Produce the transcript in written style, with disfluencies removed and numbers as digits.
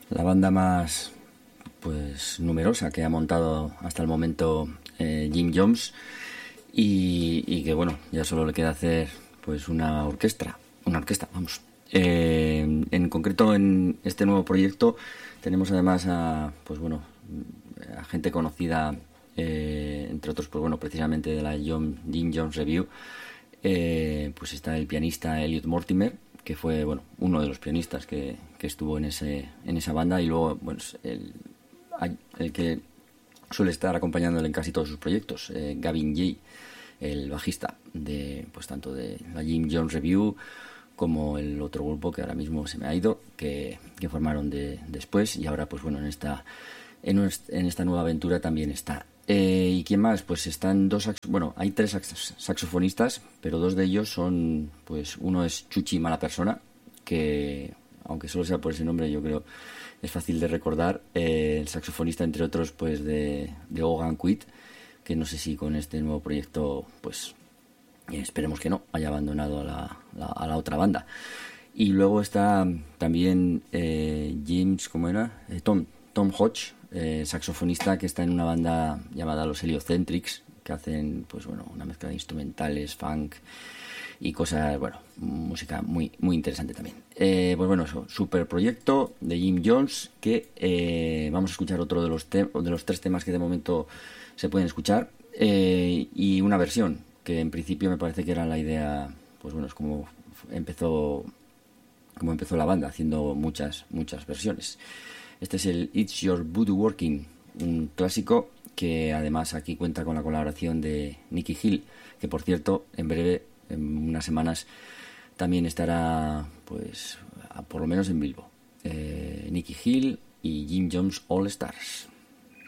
la banda más pues numerosa que ha montado hasta el momento Jim Jones y que bueno, ya solo le queda hacer pues una orquesta, vamos. En concreto en este nuevo proyecto tenemos además a pues bueno, a gente conocida, entre otros pues bueno, precisamente de la Jim Jones Review. Pues está el pianista Elliot Mortimer, que fue bueno, uno de los pianistas que estuvo en esa banda, y luego bueno, el que suele estar acompañándole en casi todos sus proyectos, Gavin Jay, el bajista de pues tanto de la Jim Jones Review como el otro grupo que ahora mismo se me ha ido, que formaron después, y ahora pues bueno, en esta nueva aventura también está. ¿Y quién más? Pues están hay tres saxofonistas, pero dos de ellos son, pues uno es Chuchi Malapersona, que aunque solo sea por ese nombre yo creo es fácil de recordar, el saxofonista entre otros pues de Hogan Quit, que no sé si con este nuevo proyecto pues esperemos que no haya abandonado a la otra banda. Y luego está también Tom Hodge, saxofonista, que está en una banda llamada los Heliocentrics, que hacen pues bueno, una mezcla de instrumentales, funk y cosas, bueno, música muy muy interesante también. Pues bueno, eso, super proyecto de Jim Jones, que vamos a escuchar otro de los tres temas que de momento se pueden escuchar, y una versión que en principio me parece que era la idea, pues bueno, es como empezó la banda, haciendo muchas versiones. Este es el It's Your Voodoo Working, un clásico que además aquí cuenta con la colaboración de Nicky Hill, que por cierto en breve, en unas semanas, también estará pues por lo menos en Bilbo. Nicky Hill y Jim Jones All Stars.